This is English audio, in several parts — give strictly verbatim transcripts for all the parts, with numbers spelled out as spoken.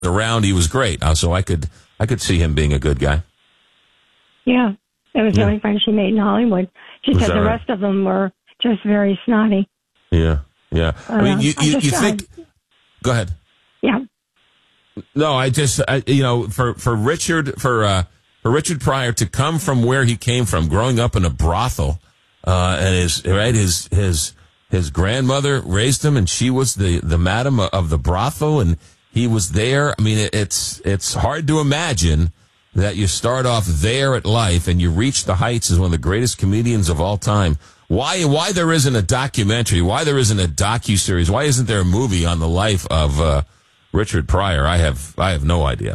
around, he was great. Uh, so I could I could see him being a good guy. Yeah, that was the Yeah. only friend she made in Hollywood. She Was said that the right? rest of them were just very snotty. Yeah, yeah. I mean, Uh, you I you, just, you think? uh, Go ahead. Yeah. No, I just I, you know for for Richard for uh, for Richard Pryor to come from where he came from, growing up in a brothel, uh, and his right his his his grandmother raised him, and she was the the madam of the brothel, and he was there. I mean, it, it's it's hard to imagine that you start off there at life and you reach the heights as one of the greatest comedians of all time. Why why there isn't a documentary? Why there isn't a docuseries? Why isn't there a movie on the life of uh, Richard Pryor? I have I have no idea.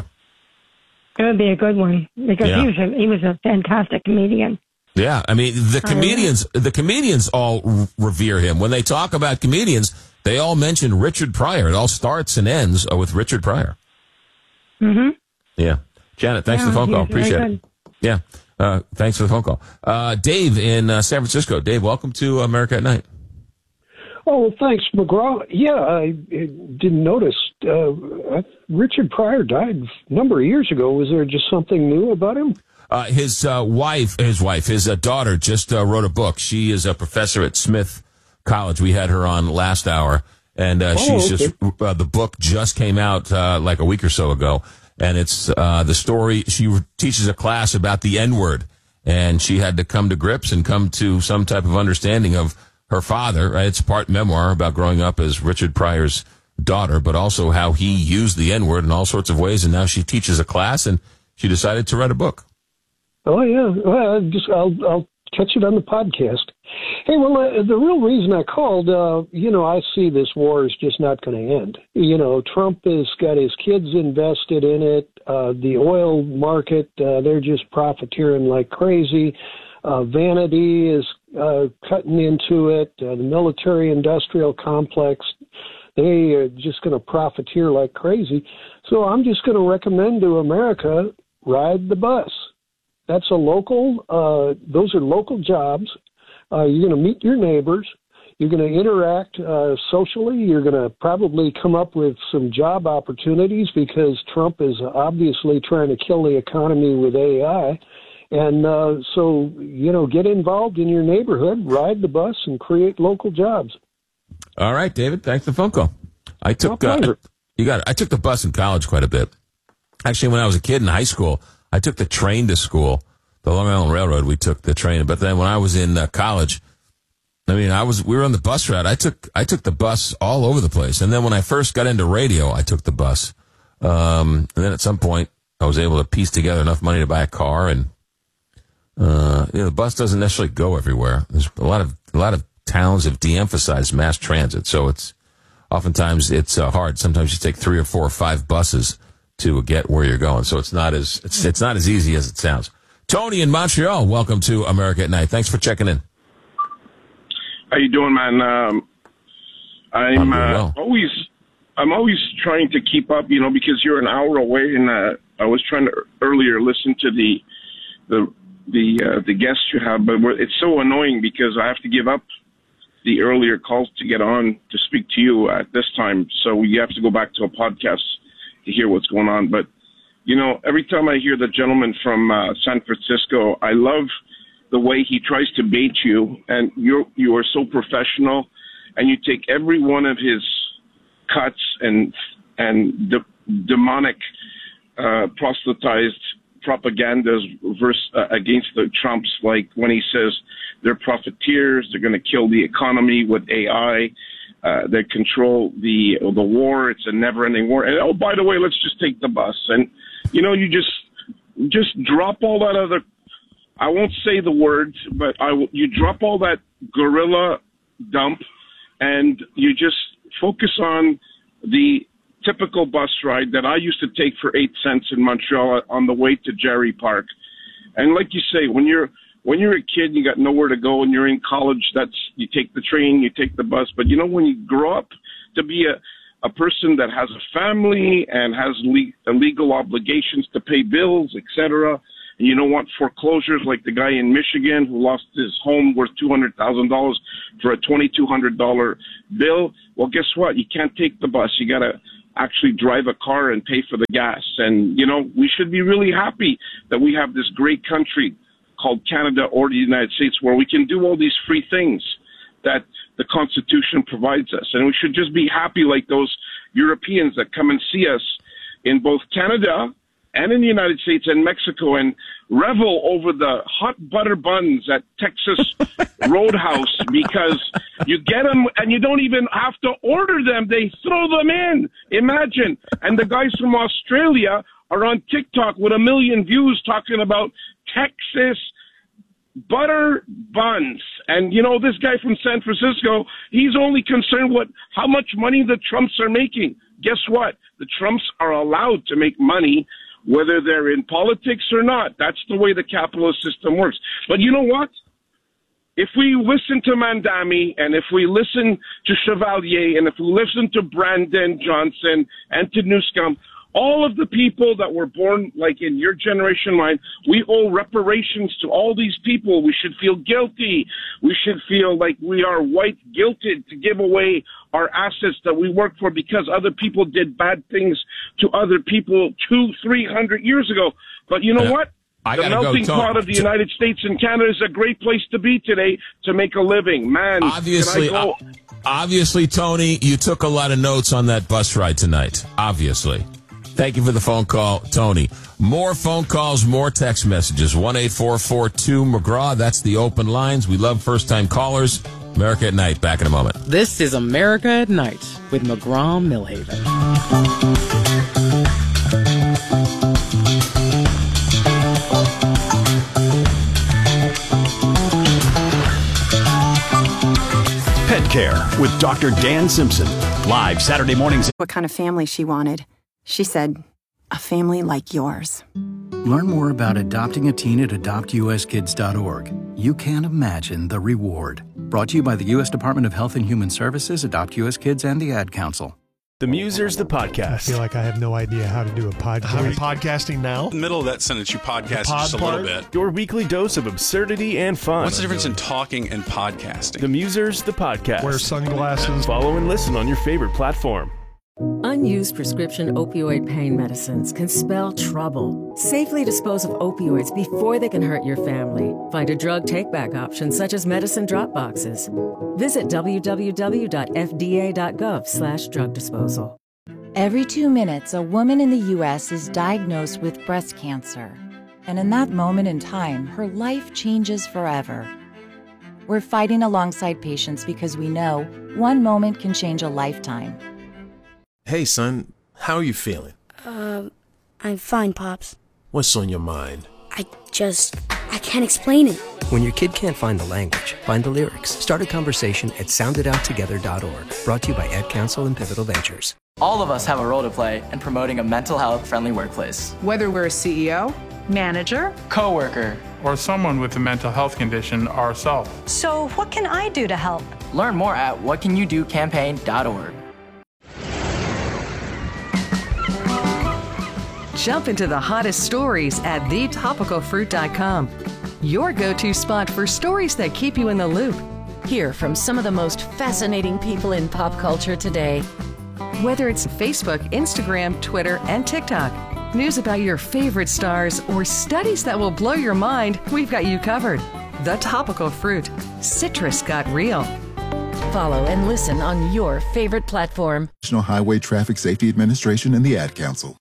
It would be a good one because Yeah. he was a, he was a fantastic comedian. Yeah, I mean the comedians the comedians all r- revere him. When they talk about comedians, they all mention Richard Pryor. It all starts and ends uh, with Richard Pryor. Mm-hmm. Yeah, Janet, thanks Yeah, for the phone he call. was very Appreciate it. Yeah, uh, thanks for the phone call. Uh, Dave in uh, San Francisco. Dave, welcome to America at Night. Oh, thanks, McGraw. Yeah, I, I didn't notice. Uh, Richard Pryor died a number of years ago. Was there just something new about him? Uh, his uh, wife, his wife, his uh, daughter just uh, wrote a book. She is a professor at Smith College. We had her on last hour, and uh, Oh, she's okay. just uh, the book just came out uh, like a week or so ago, and it's uh, the story. She teaches a class about the N-word, and she had to come to grips and come to some type of understanding of her father. Right? It's part memoir about growing up as Richard Pryor's daughter, but also how he used the N-word in all sorts of ways. And now she teaches a class, and she decided to write a book. Oh yeah, well, I'll just I'll I'll catch it on the podcast. Hey, well, uh, the real reason I called, uh, you know, I see this war is just not going to end. You know, Trump has got his kids invested in it. Uh, the oil market, uh, they're just profiteering like crazy. Uh, Vanity is uh, cutting into it. Uh, the military-industrial complex, they are just going to profiteer like crazy. So I'm just going to recommend to America, ride the bus. That's a local, uh, those are local jobs. Uh, you're going to meet your neighbors. You're going to interact uh, socially. You're going to probably come up with some job opportunities because Trump is obviously trying to kill the economy with A I. And uh, so, you know, get involved in your neighborhood, ride the bus, and create local jobs. All right, David. Thanks for the phone call. I took My uh, pleasure. you got it. I took the bus in college quite a bit. Actually, when I was a kid in high school, I took the train to school. The Long Island Railroad, we took the train. But then when I was in uh, college, I mean, I was we were on the bus route. I took I took the bus all over the place. And then when I first got into radio, I took the bus. Um, and then at some point, I was able to piece together enough money to buy a car. And uh, you know, the bus doesn't necessarily go everywhere. There's a lot of a lot of towns have de-emphasized mass transit, so it's oftentimes it's uh, hard. Sometimes you take three or four or five buses to get where you're going. So it's not as it's it's not as easy as it sounds. Tony in Montreal, welcome to America at Night. Thanks for checking in. How you doing, man? Um, I'm, I'm doing uh, well. always I'm always trying to keep up, you know, because you're an hour away, and uh, I was trying to earlier listen to the the the uh, the guests you have, but we're, it's so annoying because I have to give up the earlier calls to get on to speak to you at this time. So you have to go back to a podcast to hear what's going on. But, you know, every time I hear the gentleman from uh, San Francisco, I love the way he tries to bait you, and you're, you are so professional, and you take every one of his cuts and, and de- demonic, uh, proselytized propagandas versus, uh, against the Trumps, like when he says they're profiteers, they're going to kill the economy with A I, uh, they control the the war, it's a never-ending war. And, oh, by the way, let's just take the bus. And, you know, you just just drop all that other, I won't say the words, but I will, you drop all that guerrilla dump, and you just focus on the typical bus ride that I used to take for eight cents in Montreal on the way to Jerry Park. And like you say, when you're when you're a kid, you got nowhere to go, and you're in college, that's you take the train, you take the bus. But you know, when you grow up to be a a person that has a family and has le- legal obligations to pay bills, et cetera, and you don't want foreclosures like the guy in Michigan who lost his home worth two hundred thousand dollars for a twenty-two hundred dollars bill. Well, guess what? You can't take the bus. You got to actually drive a car and pay for the gas. And, you know, we should be really happy that we have this great country called Canada or the United States where we can do all these free things that the Constitution provides us. And we should just be happy like those Europeans that come and see us in both Canada and in the United States and Mexico and revel over the hot butter buns at Texas Roadhouse because you get them and you don't even have to order them. They throw them in. Imagine. And the guys from Australia are on TikTok with a million views talking about Texas butter buns. And, you know, this guy from San Francisco, he's only concerned with how much money the Trumps are making. Guess what? The Trumps are allowed to make money whether they're in politics or not. That's the way the capitalist system works. But you know what? If we listen to Mandami and if we listen to Chevalier and if we listen to Brandon Johnson and to Newscomb, all of the people that were born, like in your generation, mine, we owe reparations to all these people. We should feel guilty. We should feel like we are white guilted to give away our assets that we work for because other people did bad things to other people two, three hundred years ago. But you know uh, what? I the melting go, pot of the United States and Canada is a great place to be today to make a living. Man, obviously, can I go? uh, obviously, Tony, you took a lot of notes on that bus ride tonight. Obviously. Thank you for the phone call, Tony. More phone calls, more text messages. one eight four four two McGraw. That's the open lines. We love first-time callers. America at Night. Back in a moment. This is America at Night with McGraw Millhaven. Pet Care with Doctor Dan Simpson. Live Saturday mornings. What kind of family she wanted. She said, a family like yours. Learn more about adopting a teen at adopt u s kids dot org. You can't imagine the reward. Brought to you by the U S Department of Health and Human Services, Adopt U S Kids, and the Ad Council. The Musers, the podcast. I feel like I have no idea how to do a podcast. Are we podcasting now? In the middle of that sentence, you podcast just a little bit. Your weekly dose of absurdity and fun. What's the difference in talking and podcasting? The Musers, the podcast. Wear sunglasses. Follow and listen on your favorite platform. Unused prescription opioid pain medicines can spell trouble. Safely dispose of opioids before they can hurt your family. Find a drug take-back option such as medicine drop boxes. Visit w w w dot f d a dot gov slash drug disposal. Every two minutes, a woman in the U S is diagnosed with breast cancer. And in that moment in time, her life changes forever. We're fighting alongside patients because we know one moment can change a lifetime. Hey, son, how are you feeling? Uh, I'm fine, Pops. What's on your mind? I just, I can't explain it. When your kid can't find the language, find the lyrics. Start a conversation at sound it out together dot org. Brought to you by Ad Council and Pivotal Ventures. All of us have a role to play in promoting a mental health-friendly workplace. Whether we're a C E O, manager, coworker, or someone with a mental health condition ourselves. So what can I do to help? Learn more at what can you do campaign dot org. Jump into the hottest stories at the topical fruit dot com. Your go-to spot for stories that keep you in the loop. Hear from some of the most fascinating people in pop culture today. Whether it's Facebook, Instagram, Twitter, and TikTok, news about your favorite stars, or studies that will blow your mind, we've got you covered. The Topical Fruit. Citrus got real. Follow and listen on your favorite platform. National Highway Traffic Safety Administration and the Ad Council.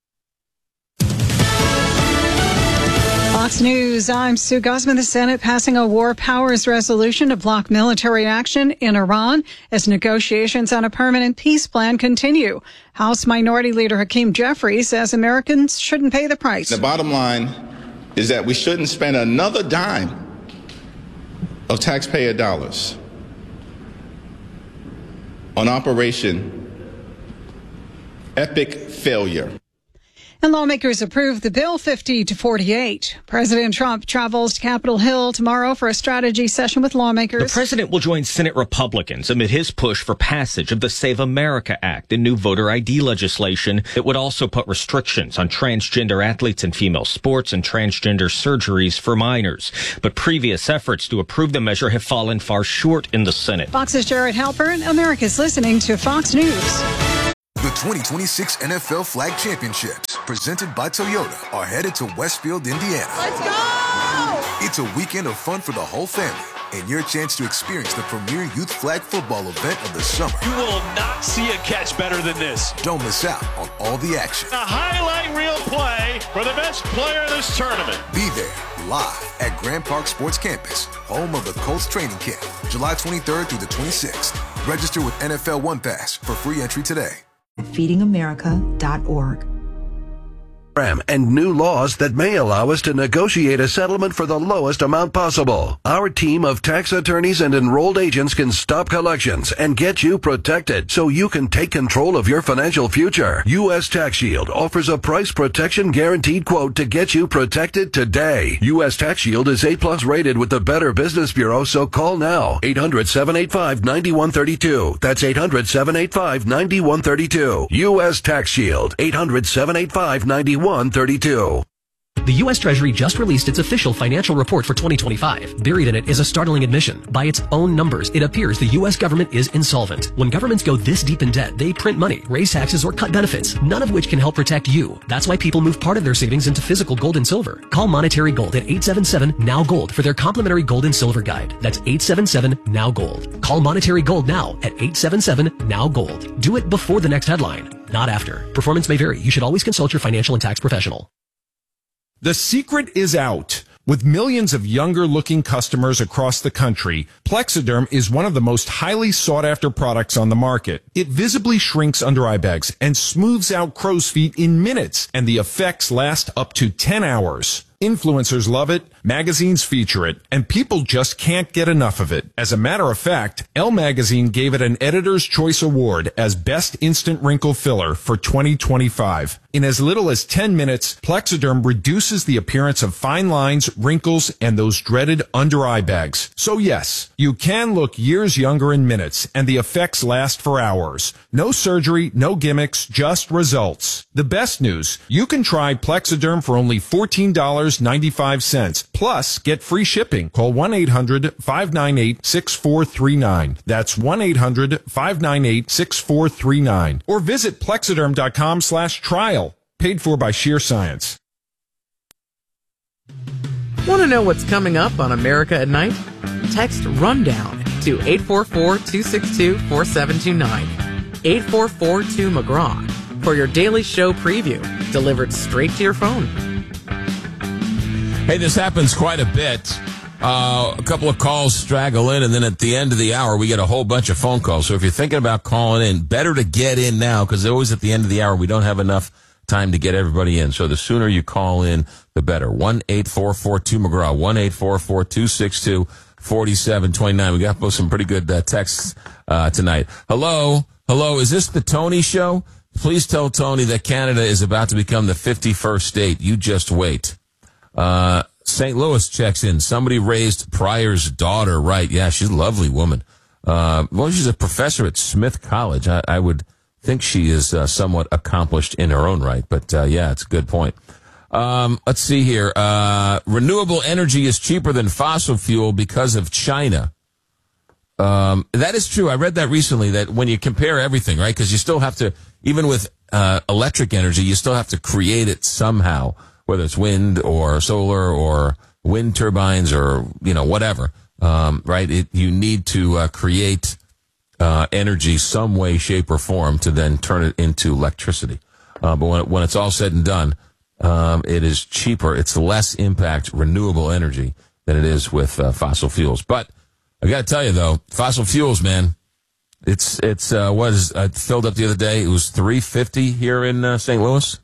Fox News, I'm Sue Guzman. The Senate passing a war powers resolution to block military action in Iran as negotiations on a permanent peace plan continue. House Minority Leader Hakeem Jeffries says Americans shouldn't pay the price. The bottom line is that we shouldn't spend another dime of taxpayer dollars on Operation Epic Failure. And lawmakers approved the bill fifty to forty-eight. President Trump travels to Capitol Hill tomorrow for a strategy session with lawmakers. The president will join Senate Republicans amid his push for passage of the Save America Act and new voter I D legislation that would also put restrictions on transgender athletes in female sports and transgender surgeries for minors. But previous efforts to approve the measure have fallen far short in the Senate. Fox's Jared Halpern. America's listening to Fox News. The twenty twenty-six N F L Flag Championships, presented by Toyota, are headed to Westfield, Indiana. Let's go! It's a weekend of fun for the whole family, and your chance to experience the premier youth flag football event of the summer. You will not see a catch better than this. Don't miss out on all the action. A highlight reel play for the best player in this tournament. Be there, live at Grand Park Sports Campus, home of the Colts training camp, July twenty-third through the twenty-sixth. Register with N F L One Pass for free entry today. feeding america dot org. And new laws that may allow us to negotiate a settlement for the lowest amount possible. Our team of tax attorneys and enrolled agents can stop collections and get you protected so you can take control of your financial future. U S Tax Shield offers a price protection guaranteed quote to get you protected today. U S Tax Shield is A plus rated with the Better Business Bureau, so call now. eight hundred, seven eight five, nine one three two. That's eight hundred, seven eight five, nine one three two. U S Tax Shield. eight hundred, seven eight five, nine one three two. The U S Treasury just released its official financial report for twenty twenty-five. Buried in it is a startling admission. By its own numbers, it appears the U S government is insolvent. When governments go this deep in debt, they print money, raise taxes, or cut benefits, none of which can help protect you. That's why people move part of their savings into physical gold and silver. Call Monetary Gold at eight seven seven, N O W Gold for their complimentary gold and silver guide. That's eight seven seven, N O W Gold. Call Monetary Gold now at eight seven seven, N O W Gold. Do it before the next headline, not after. Performance may vary. You should always consult your financial and tax professional. The secret is out. With millions of younger-looking customers across the country, Plexiderm is one of the most highly sought-after products on the market. It visibly shrinks under eye bags and smooths out crow's feet in minutes, and the effects last up to ten hours. Influencers love it, magazines feature it, and people just can't get enough of it. As a matter of fact, Elle Magazine gave it an Editor's Choice Award as Best Instant Wrinkle Filler for twenty twenty-five. In as little as ten minutes, Plexiderm reduces the appearance of fine lines, wrinkles, and those dreaded under-eye bags. So yes, you can look years younger in minutes, and the effects last for hours. No surgery, no gimmicks, just results. The best news, you can try Plexiderm for only fourteen dollars and ninety-five cents. Plus, get free shipping. Call one eight hundred, five nine eight, six four three nine. That's one eight hundred, five nine eight, six four three nine. Or visit plexiderm.com slash trial. Paid for by Sheer Science. Want to know what's coming up on America at Night? Text RUNDOWN to eight four four, two six two, four seven two nine. eight four four two McGraw for your daily show preview, delivered straight to your phone. Hey, this happens quite a bit. Uh, a couple of calls straggle in, and then at the end of the hour, we get a whole bunch of phone calls. So if you're thinking about calling in, better to get in now, because always at the end of the hour, we don't have enough time to get everybody in. So the sooner you call in, the better. one eight four four two McGraw, one eight four four, two six two, four seven two nine. We got some pretty good uh, texts uh, tonight. Hello? Hello, is this the Tony Show? Please tell Tony that Canada is about to become the fifty-first state. You just wait. Uh, Saint Louis checks in. Somebody raised Pryor's daughter right. Yeah, she's a lovely woman. Uh, well, she's a professor at Smith College. I, I would think she is uh, somewhat accomplished in her own right. But, uh, yeah, it's a good point. Um, let's see here. Uh, renewable energy is cheaper than fossil fuel because of China. Um, that is true. I read that recently, that when you compare everything, right, because you still have to, even with uh, electric energy, you still have to create it somehow, whether it's wind or solar or wind turbines or, you know, whatever, um, right? It, you need to uh, create uh, energy some way, shape, or form to then turn it into electricity. Uh, but when, when it's all said and done, um, it is cheaper. It's less impact renewable energy than it is with uh, fossil fuels. But I got to tell you, though, fossil fuels, man, it's, it's uh, what is, I filled up the other day. It was three fifty here in uh, Saint Louis.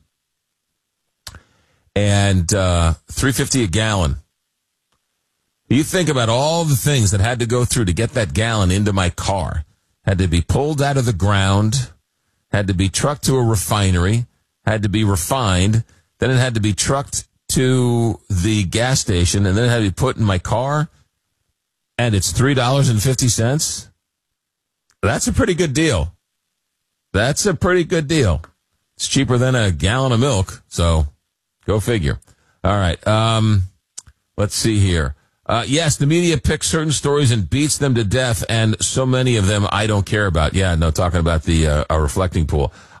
And uh three fifty a gallon. You think about all the things that had to go through to get that gallon into my car. Had to be pulled out of the ground, had to be trucked to a refinery, had to be refined, then it had to be trucked to the gas station, and then it had to be put in my car, and it's three dollars and fifty cents. That's a pretty good deal. That's a pretty good deal. It's cheaper than a gallon of milk, so go figure. All right. Um, let's see here. Uh, yes, the media picks certain stories and beats them to death, and so many of them I don't care about. Yeah, no, talking about the uh, a reflecting pool.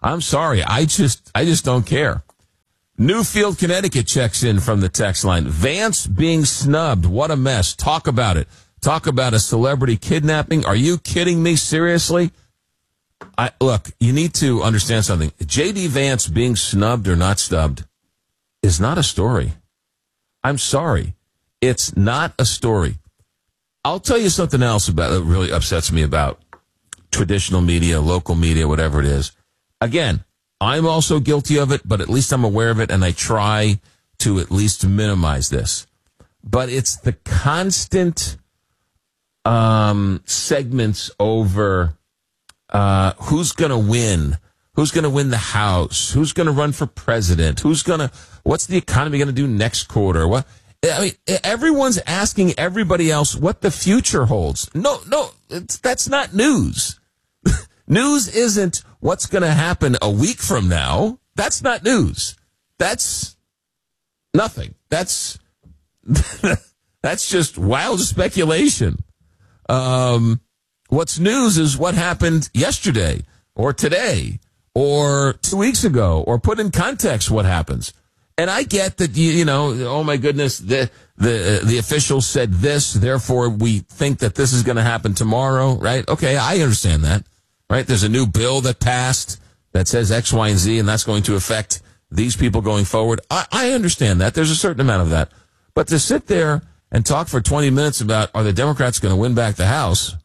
I'm sorry. I just, I just don't care. Newfield, Connecticut checks in from the text line. Vance being snubbed. What a mess. Talk about it. Talk about a celebrity kidnapping. Are you kidding me? Seriously? I, look, you need to understand something. J D Vance being snubbed or not snubbed is not a story. I'm sorry. It's not a story. I'll tell you something else about that really upsets me about traditional media, local media, whatever it is. Again, I'm also guilty of it, but at least I'm aware of it, and I try to at least minimize this. But it's the constant um, segments over uh, who's going to win, who's going to win the House, who's going to run for president, who's going to, what's the economy going to do next quarter? What? I mean, everyone's asking everybody else what the future holds. No, no, it's, that's not news. News isn't what's going to happen a week from now. That's not news. That's nothing. That's that's just wild speculation. Um, what's news is what happened yesterday or today or two weeks ago, or put in context what happens. And I get that, you, you know, oh my goodness, the the the officials said this, therefore we think that this is going to happen tomorrow, right? Okay, I understand that. Right? There's a new bill that passed that says X, Y, and Z, and that's going to affect these people going forward. I, I understand that. There's a certain amount of that. But to sit there and talk for twenty minutes about are the Democrats going to win back the House,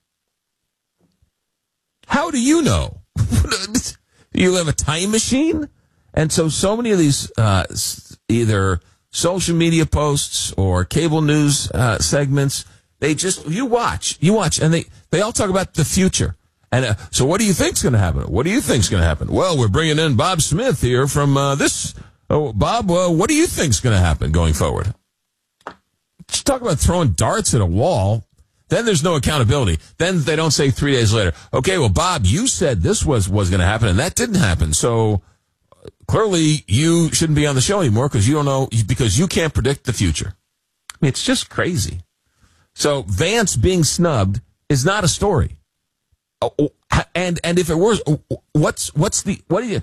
how do you know? You have a time machine? And so, so many of these uh, either social media posts or cable news uh, segments, they just, you watch, you watch, and they, they all talk about the future. And uh, so what do you think's going to happen? What do you think's going to happen? Well, we're bringing in Bob Smith here from uh, this. Oh, Bob, uh, what do you think's going to happen going forward? Just talk about throwing darts at a wall. Then there's no accountability. Then they don't say three days later, okay, well, Bob, you said this was, was going to happen, and that didn't happen. So clearly you shouldn't be on the show anymore because you don't know, because you can't predict the future. I mean, it's just crazy. So Vance being snubbed is not a story. Oh, and and if it was, what's what's the what do you?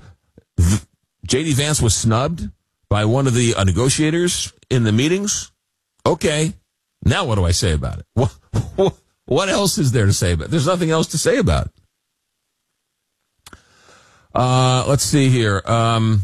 J D Vance was snubbed by one of the uh, negotiators in the meetings. Okay, now what do I say about it? What, what what else is there to say about it? There's nothing else to say about it. Uh, let's see here. Um,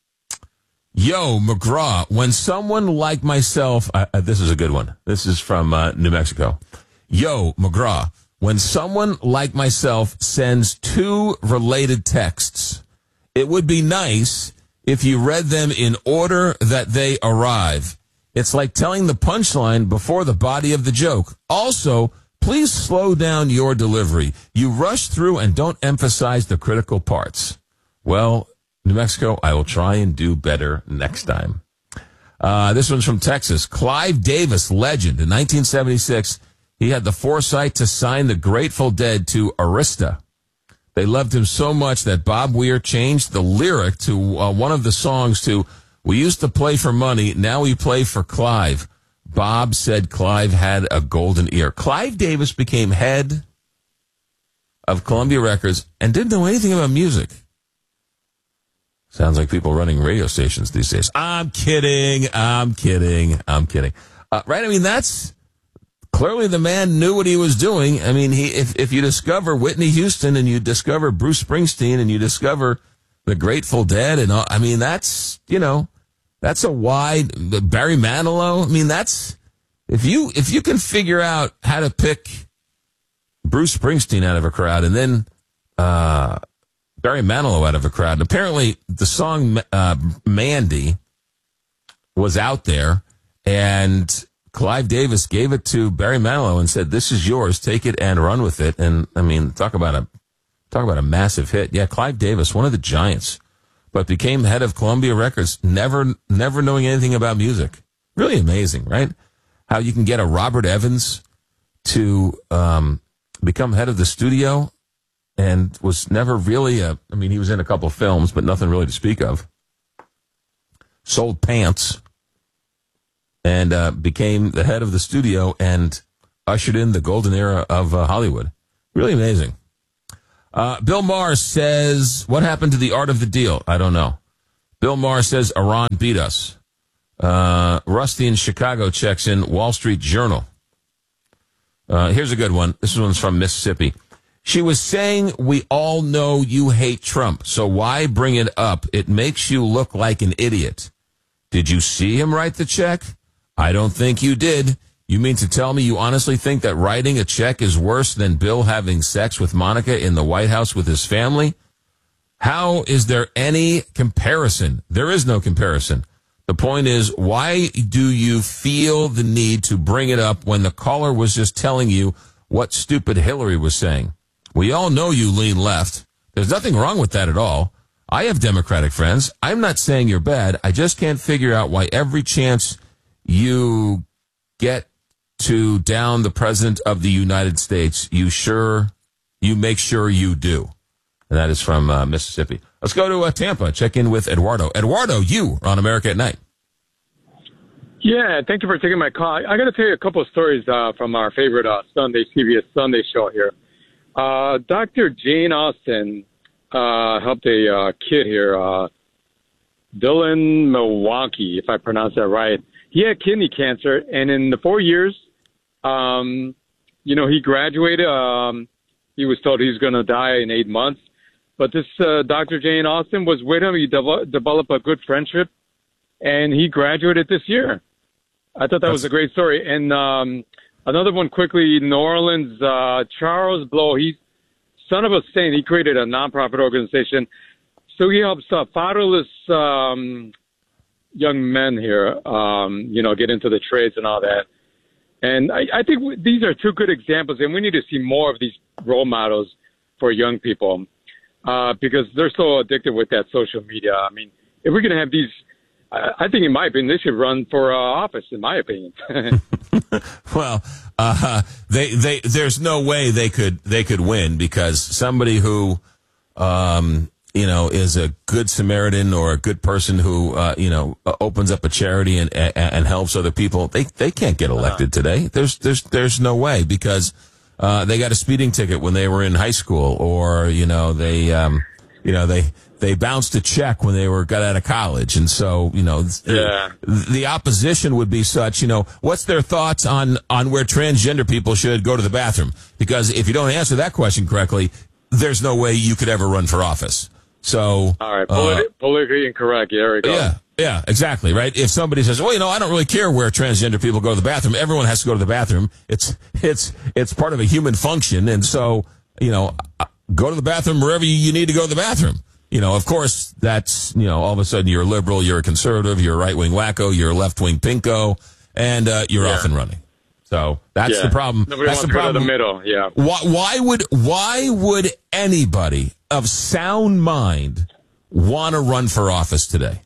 yo, McGraw. When someone like myself, uh, this is a good one. This is from uh, New Mexico. Yo, McGraw. When someone like myself sends two related texts, it would be nice if you read them in order that they arrive. It's like telling the punchline before the body of the joke. Also, please slow down your delivery. You rush through and don't emphasize the critical parts. Well, New Mexico, I will try and do better next time. Uh, this one's from Texas. Clive Davis, legend. In nineteen seventy-six, he had the foresight to sign the Grateful Dead to Arista. They loved him so much that Bob Weir changed the lyric to uh, one of the songs to, we used to play for money, now we play for Clive. Bob said Clive had a golden ear. Clive Davis became head of Columbia Records and didn't know anything about music. Sounds like people running radio stations these days. I'm kidding. I'm kidding. I'm kidding. Uh, right? I mean, that's... Clearly, the man knew what he was doing. I mean, he if, if you discover Whitney Houston and you discover Bruce Springsteen and you discover the Grateful Dead and all, I mean, that's, you know, that's a wide, Barry Manilow. I mean, that's, if you, if you can figure out how to pick Bruce Springsteen out of a crowd and then uh, Barry Manilow out of a crowd, and apparently the song uh, Mandy was out there, and Clive Davis gave it to Barry Manilow and said, this is yours, take it and run with it. And I mean, talk about a, talk about a massive hit. Yeah, Clive Davis, one of the giants, but became head of Columbia Records, never, never knowing anything about music. Really amazing, right? How you can get a Robert Evans to, um, become head of the studio and was never really a, I mean, he was in a couple of films, but nothing really to speak of. Sold pants. And uh, became the head of the studio and ushered in the golden era of uh, Hollywood. Really amazing. Uh, Bill Maher says, what happened to the art of the deal? I don't know. Bill Maher says Iran beat us. Uh, Rusty in Chicago checks in Wall Street Journal. Uh, here's a good one. This one's from Mississippi. She was saying, we all know you hate Trump, so why bring it up? It makes you look like an idiot. Did you see him write the check? I don't think you did. You mean to tell me you honestly think that writing a check is worse than Bill having sex with Monica in the White House with his family? How is there any comparison? There is no comparison. The point is, why do you feel the need to bring it up when the caller was just telling you what stupid Hillary was saying? We all know you lean left. There's nothing wrong with that at all. I have Democratic friends. I'm not saying you're bad. I just can't figure out why every chance you get to down the president of the United States, you sure, you make sure you do. And that is from uh, Mississippi. Let's go to uh, Tampa. Check in with Eduardo. Eduardo, you are on America at Night. Yeah, thank you for taking my call. I got to tell you a couple of stories uh, from our favorite uh, Sunday C B S Sunday show here. Uh, Doctor Jane Austen uh, helped a uh, kid here, uh, Dylan Milwaukee, if I pronounce that right. He had kidney cancer, and in the four years, um, you know, he graduated. Um, he was told he was going to die in eight months. But this uh, Doctor Jane Austen was with him. He de- developed a good friendship, and he graduated this year. I thought that That's... was a great story. And um, another one quickly, New Orleans, uh, Charles Blow, he's son of a saint. He created a nonprofit organization. So he helps uh, fatherless um, young men here, um, you know, get into the trades and all that. And I, I think w- these are two good examples, and we need to see more of these role models for young people uh, because they're so addicted with that social media. I mean, if we're going to have these, I, I think, in my opinion, they should run for uh, office, in my opinion. Well, uh, they, they, there's no way they could, they could win because somebody who, um, you know, is a good Samaritan or a good person who, uh, you know, opens up a charity and, and, and helps other people, they, they can't get elected today. There's, there's, there's no way because, uh, they got a speeding ticket when they were in high school or, you know, they, um, you know, they, they bounced a check when they were got out of college. And so, you know, yeah. the, the opposition would be such, you know, what's their thoughts on, on where transgender people should go to the bathroom? Because if you don't answer that question correctly, there's no way you could ever run for office. So, all right, politi- uh, politically incorrect. Yeah, there we go. Yeah, yeah, exactly. Right. If somebody says, "Well, you know, I don't really care where transgender people go to the bathroom. Everyone has to go to the bathroom. It's it's it's part of a human function, and so you know, go to the bathroom wherever you need to go to the bathroom." You know, of course, that's you know, all of a sudden you're a liberal, you're a conservative, you're a right wing wacko, you're a left wing pinko, and uh, you're yeah. off and running. So that's yeah. the problem. Nobody that's wants the to go problem. to the middle. Yeah. Why, why would why would anybody of sound mind want to run for office today?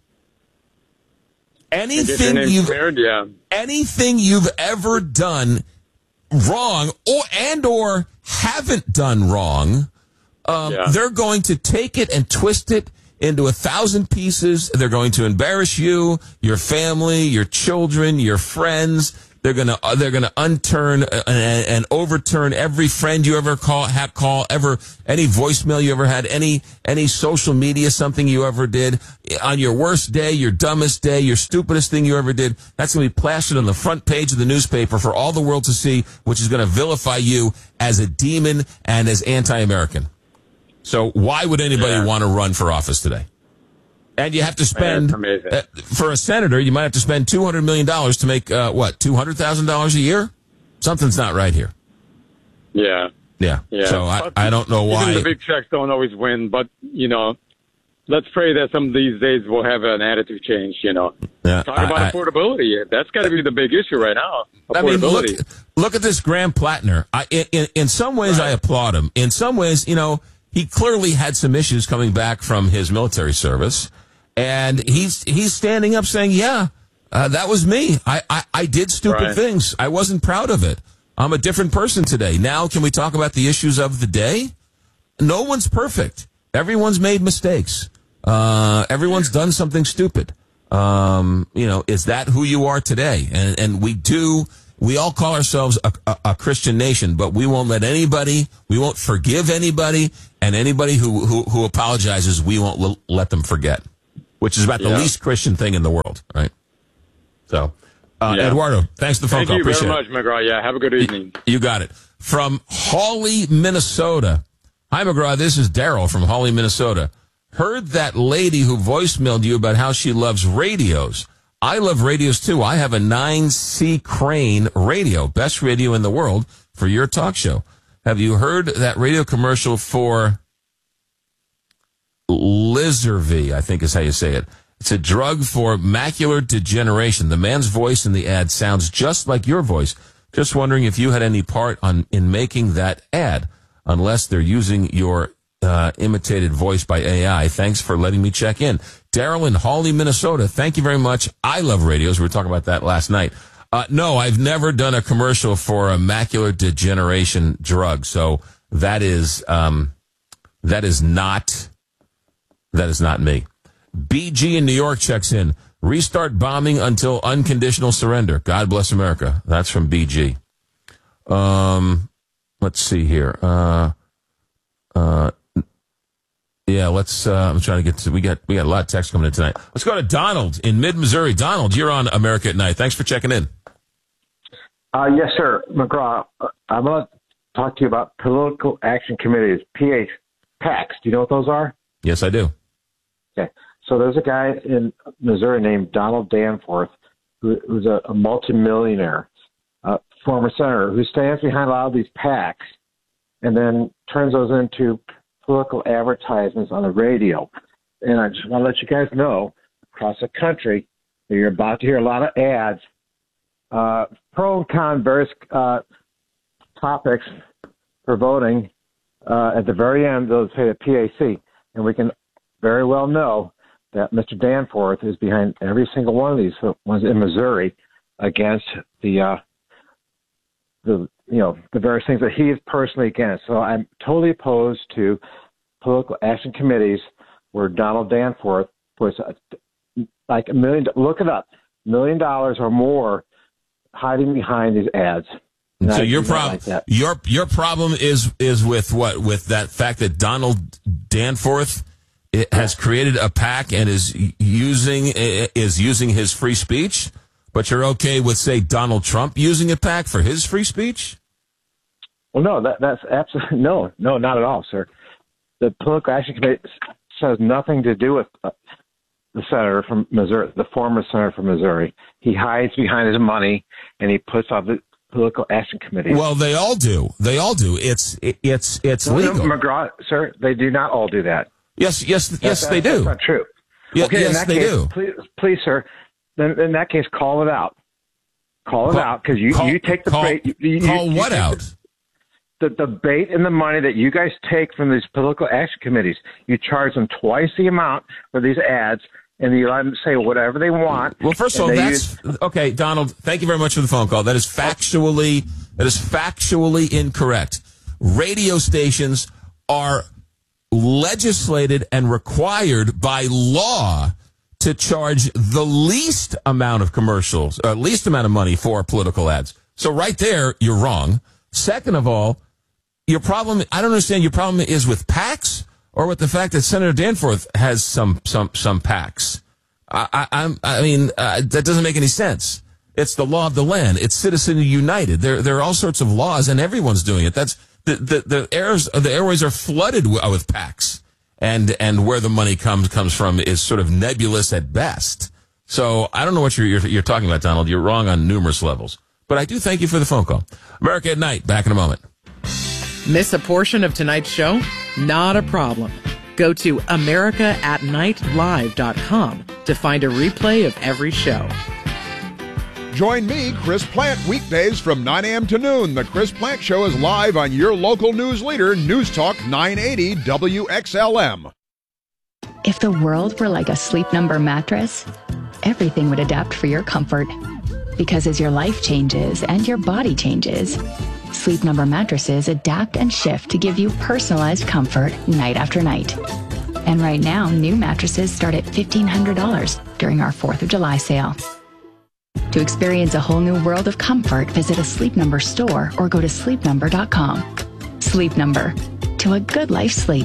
Anything you've cleared, yeah. anything you've ever done wrong or and or haven't done wrong, um, yeah. they're going to take it and twist it into a thousand pieces. They're going to embarrass you, your family, your children, your friends. They're gonna uh, they're gonna unturn and, and overturn every friend you ever call, have call, ever any voicemail you ever had, any any social media, something you ever did on your worst day, your dumbest day, your stupidest thing you ever did. That's gonna be plastered on the front page of the newspaper for all the world to see, which is gonna vilify you as a demon and as anti-American. So why would anybody yeah. want to run for office today? And you have to spend, uh, for a senator, you might have to spend two hundred million dollars to make, uh, what, two hundred thousand dollars a year? Something's not right here. Yeah. Yeah. yeah. So I, I don't know why. Even the big checks don't always win, but, you know, let's pray that some of these days we'll have an attitude change, you know. Yeah, Talk about I, affordability. That's got to be the big issue right now. Affordability. I mean, look, look at this Graham Plattner. I, in, in some ways, right. I applaud him. In some ways, you know, he clearly had some issues coming back from his military service. And he's he's standing up saying, yeah, uh, that was me. I, I, I did stupid right. things. I wasn't proud of it. I'm a different person today. Now, can we talk about the issues of the day? No one's perfect. Everyone's made mistakes. Uh, everyone's done something stupid. Um, you know, is that who you are today? And, and we do, we all call ourselves a, a, a Christian nation, but we won't let anybody, we won't forgive anybody, and anybody who, who, who apologizes, we won't l- let them forget, which is about the Yeah. least Christian thing in the world, right? So, uh, Yeah. Eduardo, thanks for the phone Thank call. you very Appreciate much, it. McGraw. Yeah, have a good evening. You got it. From Hawley, Minnesota. Hi, McGraw. This is Daryl from Hawley, Minnesota. Heard that lady who voicemailed you about how she loves radios. I love radios, too. I have a nine C Crane radio, best radio in the world for your talk show. Have you heard that radio commercial for Lizervi, I think is how you say it. It's a drug for macular degeneration. The man's voice in the ad sounds just like your voice. Just wondering if you had any part on in making that ad, unless they're using your uh, imitated voice by A I. Thanks for letting me check in. Daryl in Hawley, Minnesota, thank you very much. I love radios. We were talking about that last night. Uh, no, I've never done a commercial for a macular degeneration drug. So that is, um, that is not, that is not me. B G in New York checks in. Restart bombing until unconditional surrender. God bless America. That's from B G. Um, let's see here. Uh, uh, yeah, let's, uh, I'm trying to get to, we got, we got a lot of text coming in tonight. Let's go to Donald in mid-Missouri. Donald, you're on America at Night. Thanks for checking in. Uh, yes, sir. McGraw, I'm going to talk to you about political action committees, P H, PACs. Do you know what those are? Yes, I do. Okay. So there's a guy in Missouri named Donald Danforth, who, who's a, a multimillionaire, uh, former senator, who stands behind a lot of these PACs and then turns those into political advertisements on the radio. And I just want to let you guys know, across the country, that you're about to hear a lot of ads, uh, pro and con various uh, topics for voting. Uh, at the very end, they'll say the P A C, and we can very well know that Mister Danforth is behind every single one of these ones in Missouri against the, uh, the you know, the various things that he is personally against. So I'm totally opposed to political action committees where Donald Danforth puts a, like a million, look it up, million dollars or more hiding behind these ads. And so I your do not problem, like that. your your problem is is with what? With that fact that Donald Danforth it has created a PAC and is using is using his free speech, but you're okay with, say, Donald Trump using a PAC for his free speech? Well, no, that, that's absolutely no, no, not at all, sir. The political action committee has nothing to do with uh, the senator from Missouri, the former senator from Missouri. He hides behind his money and he puts off the political action committee. Well, they all do. They all do. It's it's it's no, legal. No, McGraw, sir, they do not all do that. Yes, yes, That's, yes, they that's do. That's not true. Yeah, okay, yes, in that they case, do. Please, please, sir, then in that case, call it out. Call it Call- out because you, call- you take the call- bait. You, you, call you what take out? The, the, the bait and the money that you guys take from these political action committees. You charge them twice the amount for these ads, and you let them say whatever they want. Well, first of all, and they that's use- okay, Donald. Thank you very much for the phone call. That is factually that is factually incorrect. Radio stations are legislated and required by law to charge the least amount of commercials, uh, least amount of money for political ads. So right there, you're wrong. Second of all, your problem, I don't understand, your problem is with PACs or with the fact that Senator Danforth has some, some, some PACs. I, I, I'm, I mean, uh, that doesn't make any sense. It's the law of the land. It's Citizens United. There, there are all sorts of laws and everyone's doing it. That's, the, the, the airs, the airways are flooded with, with PACs. And, and where the money comes, comes from is sort of nebulous at best. So I don't know what you're, you're, you're talking about, Donald. You're wrong on numerous levels. But I do thank you for the phone call. America at Night, back in a moment. Miss a portion of tonight's show? Not a problem. Go to america at night live dot com to find a replay of every show. Join me, Chris Plant, weekdays from nine a.m. to noon. The Chris Plant Show is live on your local news leader, News Talk nine eighty W X L M. If the world were like a Sleep Number mattress, everything would adapt for your comfort. Because as your life changes and your body changes, Sleep Number mattresses adapt and shift to give you personalized comfort night after night. And right now, new mattresses start at fifteen hundred dollars during our fourth of July sale. To experience a whole new world of comfort, visit a Sleep Number store or go to sleep number dot com. Sleep Number. To a good life sleep.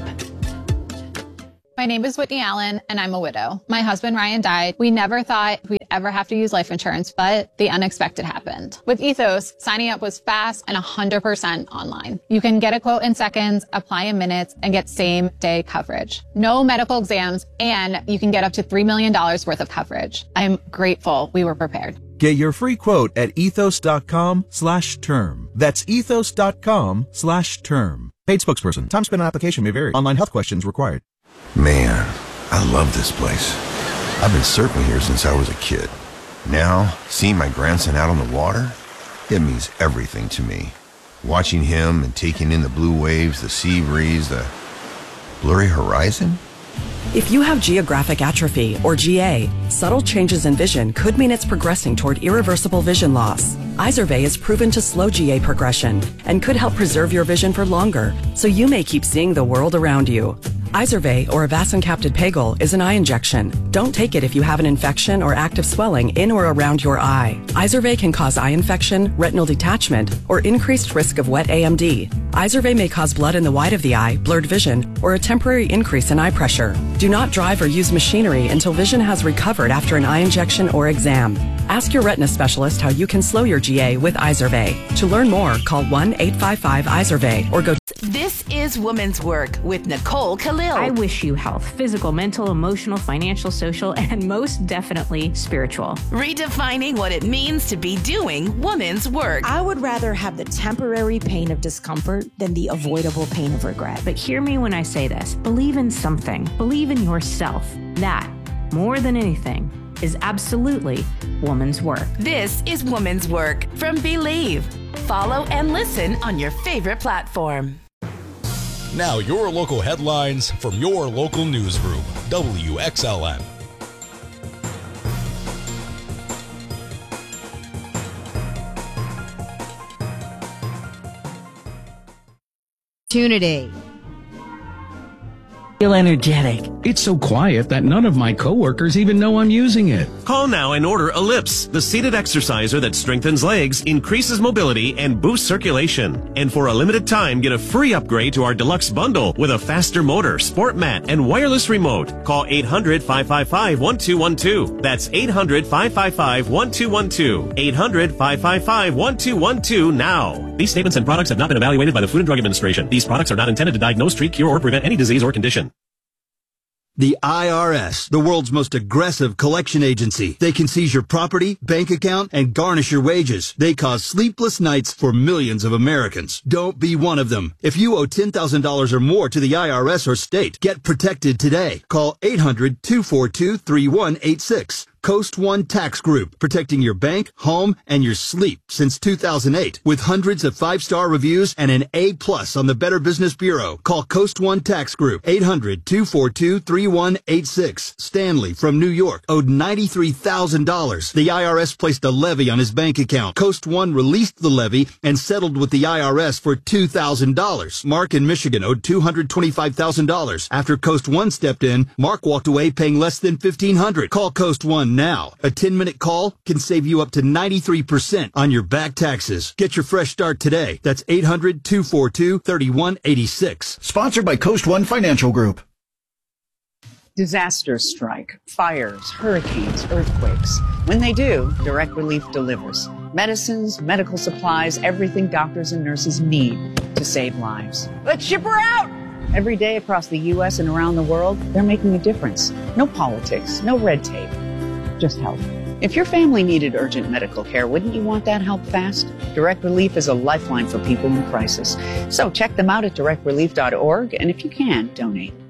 My name is Whitney Allen, and I'm a widow. My husband, Ryan, died. We never thought we'd ever have to use life insurance, but the unexpected happened. With Ethos, signing up was fast and one hundred percent online. You can get a quote in seconds, apply in minutes, and get same-day coverage. No medical exams, and you can get up to three million dollars worth of coverage. I'm grateful we were prepared. Get your free quote at ethos.com slash term. That's ethos.com slash term. Paid spokesperson. Time spent on application may vary. Online health questions required. Man, I love this place. I've been surfing here since I was a kid. Now, seeing my grandson out on the water, it means everything to me. Watching him and taking in the blue waves, the sea breeze, the blurry horizon. If you have geographic atrophy, or G A, subtle changes in vision could mean it's progressing toward irreversible vision loss. Izervay is proven to slow G A progression and could help preserve your vision for longer, so you may keep seeing the world around you. Izervay, or avacincaptad pegol, is an eye injection. Don't take it if you have an infection or active swelling in or around your eye. Izervay can cause eye infection, retinal detachment, or increased risk of wet A M D. Izervay may cause blood in the white of the eye, blurred vision, or a temporary increase in eye pressure. Do not drive or use machinery until vision has recovered after an eye injection or exam. Ask your retina specialist how you can slow your G A with Izervay. To learn more, call one eight five five Izervay or go. This is Women's Work with Nicole Khalil. I wish you health, physical, mental, emotional, financial, social, and most definitely spiritual. Redefining what it means to be doing women's work. I would rather have the temporary pain of discomfort than the avoidable pain of regret. But hear me when I say this. Believe in something. Believe in yourself. That, more than anything, is absolutely woman's work. This is Woman's Work from Believe. Follow and listen on your favorite platform. Now your local headlines from your local newsroom, W X L N. Opportunity. Feel energetic. It's so quiet that none of my coworkers even know I'm using it. Call now and order Ellipse, the seated exerciser that strengthens legs, increases mobility, and boosts circulation. And for a limited time, get a free upgrade to our deluxe bundle with a faster motor, sport mat, and wireless remote. Call eight hundred, five five five, one two one two. That's eight hundred, five five five, one two one two. eight hundred, five five five, one two one two now. These statements and products have not been evaluated by the Food and Drug Administration. These products are not intended to diagnose, treat, cure, or prevent any disease or condition. The I R S, the world's most aggressive collection agency. They can seize your property, bank account, and garnish your wages. They cause sleepless nights for millions of Americans. Don't be one of them. If you owe ten thousand dollars or more to the I R S or state, get protected today. Call eight hundred, two four two, three one eight six. Coast One Tax Group, protecting your bank, home, and your sleep since two thousand eight. With hundreds of five-star reviews and an A plus on the Better Business Bureau. Call Coast One Tax Group, eight hundred, two four two, three one eight six. Stanley from New York owed ninety-three thousand dollars. The I R S placed a levy on his bank account. Coast One released the levy and settled with the I R S for two thousand dollars. Mark in Michigan owed two hundred twenty-five thousand dollars. After Coast One stepped in, Mark walked away paying less than fifteen hundred dollars. Call Coast One now. A ten-minute call can save you up to ninety-three percent on your back taxes. Get your fresh start today. That's eight hundred, two four two, three one eight six. Sponsored by Coast One Financial Group. Disasters strike, fires, hurricanes, earthquakes. When they do, Direct Relief delivers. Medicines, medical supplies, everything doctors and nurses need to save lives. Let's ship her out! Every day across the U S and around the world, they're making a difference. No politics, no red tape. Just help. If your family needed urgent medical care, wouldn't you want that help fast? Direct Relief is a lifeline for people in crisis. So check them out at direct relief dot org, and if you can, donate.